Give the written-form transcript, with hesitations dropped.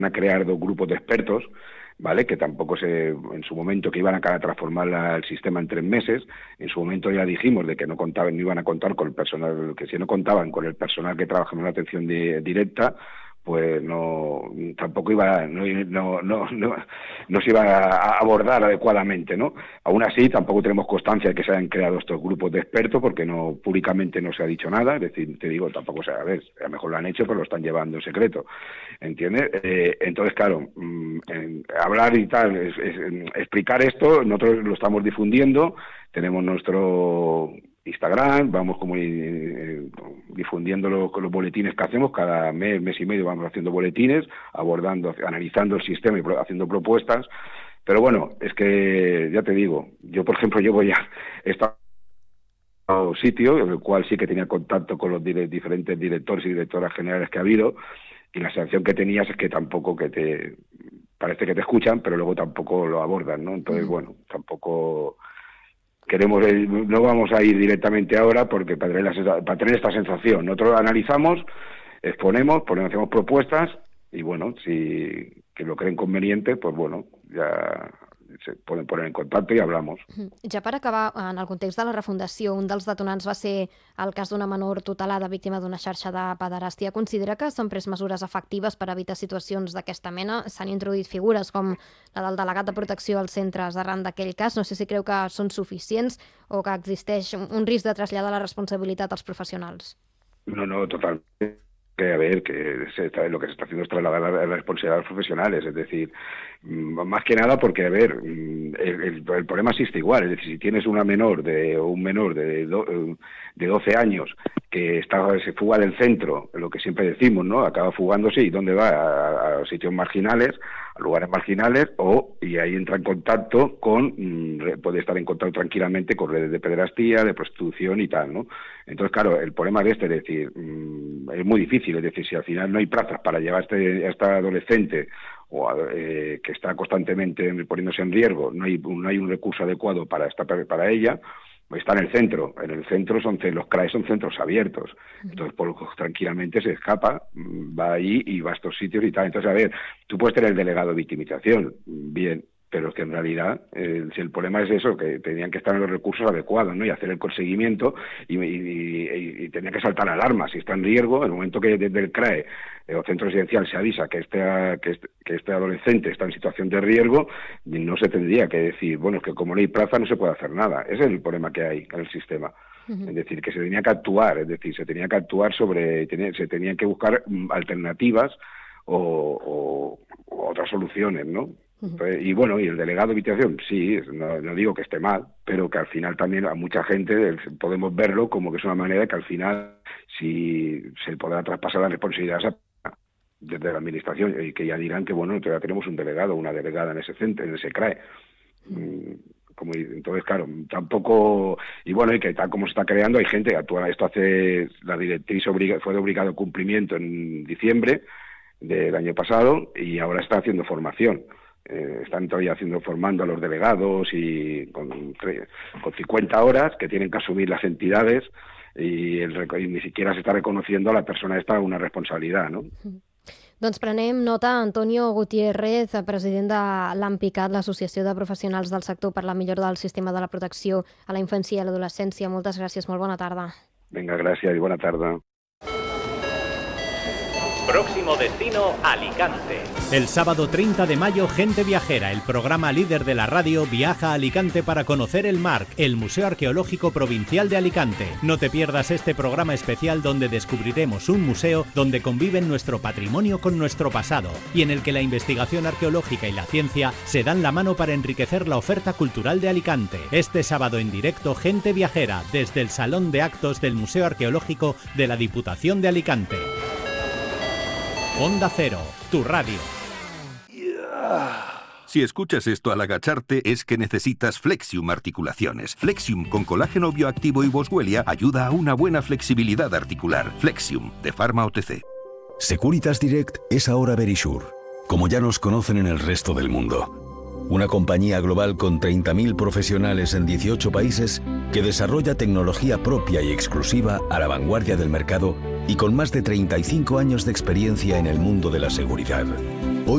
a crear 2 grupos de expertos, ¿vale? Que tampoco en su momento que iban a transformar el sistema en 3 meses, en su momento ya dijimos de que no iban a contar con el personal, que si no contaban con el personal que trabaja en la atención directa, pues no se iba a abordar adecuadamente, ¿no? Aún así, tampoco tenemos constancia de que se hayan creado estos grupos de expertos, porque públicamente no se ha dicho nada. Es decir, te digo, tampoco a ver, a lo mejor lo han hecho, pero lo están llevando en secreto, ¿entiendes? Entonces, claro, hablar y tal, explicar esto, nosotros lo estamos difundiendo, tenemos nuestro Instagram, vamos como difundiendo con los boletines que hacemos, cada mes y medio vamos haciendo boletines, analizando el sistema y haciendo propuestas, pero bueno, es que ya te digo, yo por ejemplo llevo ya esta sitio, en el cual sí que tenía contacto con los diferentes directores y directoras generales que ha habido, y la sensación que tenías es que tampoco parece que te escuchan, pero luego tampoco lo abordan, ¿no? Entonces, bueno, tampoco no vamos a ir directamente ahora porque para tener esta sensación. Nosotros analizamos, exponemos, hacemos propuestas y bueno, si que lo creen conveniente, pues bueno, ya se poden poner en contacte i hablamos. Ja per acabar, en el context de la refundació, un dels detonants va ser el cas d'una menor tutelada víctima d'una xarxa de pederàstia. Considera que s'han pres mesures efectives per evitar situacions d'aquesta mena? S'han introduït figures com la del delegat de protecció als centres arran d'aquell cas. No sé si creu que són suficients o que existeix un risc de traslladar la responsabilitat als professionals. No, totalmente. A ver, lo que se está haciendo es trasladar la responsabilidad a los profesionales, es decir, más que nada porque, a ver, el problema existe igual, es decir, si tienes un menor de 12 años que se fuga del centro, lo que siempre decimos, ¿no? Acaba fugándose y ¿dónde va? A sitios marginales, a lugares marginales, y ahí entra en contacto puede estar en contacto tranquilamente con redes de pederastía, de prostitución y tal, ¿no? Entonces, claro, el problema de es decir, es muy difícil, es decir, si al final no hay plazas para llevar a esta adolescente que está constantemente poniéndose en riesgo, no hay un recurso adecuado para ella, está en el centro. En el centro los CRAE son centros abiertos. Entonces, tranquilamente se escapa, va ahí y va a estos sitios y tal. Entonces, a ver, tú puedes tener el delegado de victimización, bien, pero es que en realidad si el problema es eso, que tenían que estar en los recursos adecuados, ¿no? Y hacer el conseguimiento y tenía que saltar alarma. Si está en riesgo, en el momento que desde el CRAE o centro residencial se avisa que este adolescente está en situación de riesgo, no se tendría que decir, bueno, es que como no hay plaza no se puede hacer nada. Ese es el problema que hay en el sistema. Es decir, que se tenía que actuar, se tenían que buscar alternativas o otras soluciones, ¿no? Y bueno, y el delegado de victimización, sí, no digo que esté mal, pero que al final también a mucha gente podemos verlo como que es una manera que al final si se podrá traspasar la responsabilidad desde la administración y que ya dirán que bueno, todavía tenemos un delegado o una delegada en ese centro, en ese CRAE. Entonces, claro, tampoco... Y bueno, y que tal como se está creando, hay gente que actúa. Esto la directriz fue de obligado cumplimiento en diciembre del año pasado y ahora está haciendo formación. Están todavía formando a los delegados y con 50 horas que tienen que asumir las entidades y ni siquiera se está reconociendo a la persona esta una responsabilidad, ¿no? Doncs prenem nota. Antonio Gutiérrez, president de l'AMPICAT, l'Associació de Professionals del Sector per la Millora del Sistema de la Protecció a la Infància i a l'Adolescència. Moltes gràcies, molt bona tarda. Venga, gràcies i bona tarda. Próximo destino, Alicante. El sábado 30 de mayo, Gente Viajera, el programa líder de la radio, viaja a Alicante para conocer el MARC, el Museo Arqueológico Provincial de Alicante. No te pierdas este programa especial donde descubriremos un museo donde conviven nuestro patrimonio con nuestro pasado y en el que la investigación arqueológica y la ciencia se dan la mano para enriquecer la oferta cultural de Alicante. Este sábado en directo, Gente Viajera, desde el Salón de Actos del Museo Arqueológico de la Diputación de Alicante. Onda Cero, tu radio. Si escuchas esto al agacharte es que necesitas Flexium Articulaciones. Flexium con colágeno bioactivo y boswellia ayuda a una buena flexibilidad articular. Flexium, de Pharma OTC. Securitas Direct es ahora Verisure, como ya nos conocen en el resto del mundo. Una compañía global con 30.000 profesionales en 18 países que desarrolla tecnología propia y exclusiva a la vanguardia del mercado y con más de 35 años de experiencia en el mundo de la seguridad.